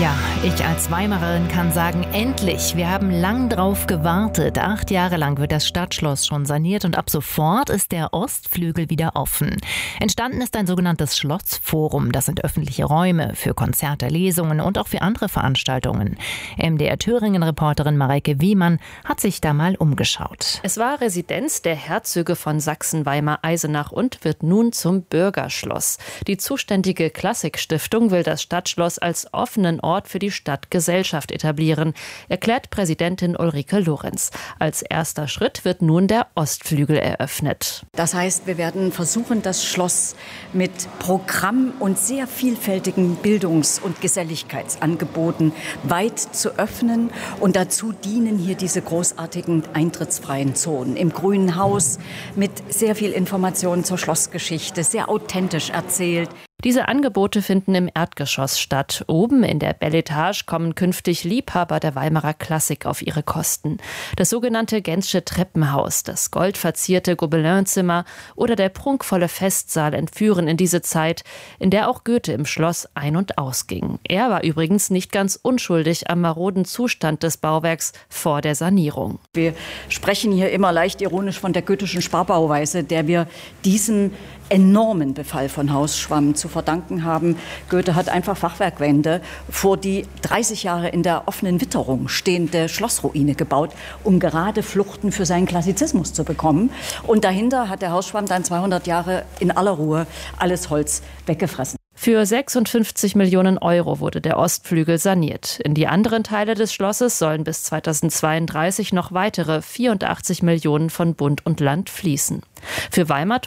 Ja, ich als Weimarerin kann sagen, endlich. Wir haben lang drauf gewartet. 8 Jahre lang wird das Stadtschloss schon saniert und ab sofort ist der Ostflügel wieder offen. Entstanden ist ein sogenanntes Schlossforum. Das sind öffentliche Räume für Konzerte, Lesungen und auch für andere Veranstaltungen. MDR Thüringen-Reporterin Mareike Wiemann hat sich da mal umgeschaut. Es war Residenz der Herzöge von Sachsen-Weimar-Eisenach und wird nun zum Bürgerschloss. Die zuständige Klassik-Stiftung will das Stadtschloss als offenen Ort für die Stadtgesellschaft etablieren, erklärt Präsidentin Ulrike Lorenz. Als erster Schritt wird nun der Ostflügel eröffnet. Das heißt, wir werden versuchen, das Schloss mit Programm und sehr vielfältigen Bildungs- und Geselligkeitsangeboten weit zu öffnen. Und dazu dienen hier diese großartigen eintrittsfreien Zonen im Grünen Haus mit sehr viel Informationen zur Schlossgeschichte, sehr authentisch erzählt. Diese Angebote finden im Erdgeschoss statt. Oben in der Beletage kommen künftig Liebhaber der Weimarer Klassik auf ihre Kosten. Das sogenannte Gentzsche Treppenhaus, das goldverzierte Gobelinzimmer oder der prunkvolle Festsaal entführen in diese Zeit, in der auch Goethe im Schloss ein- und ausging. Er war übrigens nicht ganz unschuldig am maroden Zustand des Bauwerks vor der Sanierung. Wir sprechen hier immer leicht ironisch von der goethischen Sparbauweise, der wir diesen enormen Befall von Hausschwamm zu verdanken haben. Goethe hat einfach Fachwerkwände vor die 30 Jahre in der offenen Witterung stehende Schlossruine gebaut, um gerade Fluchten für seinen Klassizismus zu bekommen. Und dahinter hat der Hausschwamm dann 200 Jahre in aller Ruhe alles Holz weggefressen. Für 56 Millionen Euro wurde der Ostflügel saniert. In die anderen Teile des Schlosses sollen bis 2032 noch weitere 84 Millionen von Bund und Land fließen. Für Weimar